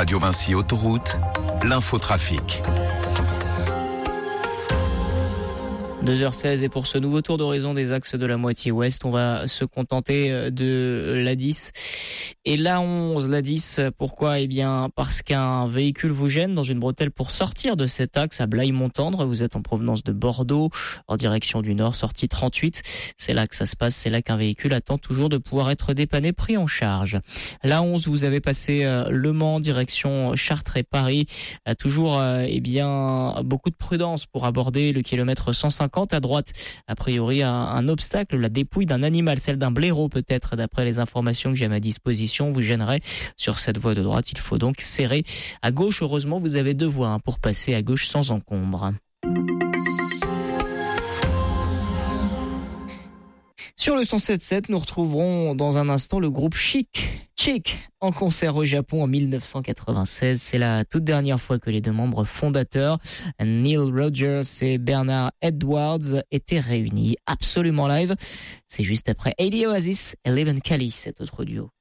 Radio Vinci Autoroute, l'infotrafic. 2h16 et pour ce nouveau tour d'horizon des axes de la moitié ouest, on va se contenter de l'A10 et l'A11. L'A10, pourquoi ? Eh bien, parce qu'un véhicule vous gêne dans une bretelle pour sortir de cet axe à Blaye-Montendre. Vous êtes en provenance de Bordeaux, en direction du nord, sortie 38. C'est là que ça se passe, c'est là qu'un véhicule attend toujours de pouvoir être dépanné, pris en charge. L'A11, vous avez passé Le Mans, direction Chartres et Paris. Toujours, eh bien, beaucoup de prudence pour aborder le kilomètre 150. À droite, a priori, un obstacle, la dépouille d'un animal, celle d'un blaireau peut-être, d'après les informations que j'ai à ma disposition, vous gênerait sur cette voie de droite. Il faut donc serrer à gauche. Heureusement, vous avez deux voies pour passer à gauche sans encombre. Sur le 107.7, nous retrouverons dans un instant le groupe Chic en concert au Japon en 1996. C'est la toute dernière fois que les deux membres fondateurs, Neil Rogers et Bernard Edwards, étaient réunis absolument live. C'est juste après Hayley Oasis et Leven Kelly, cet autre duo.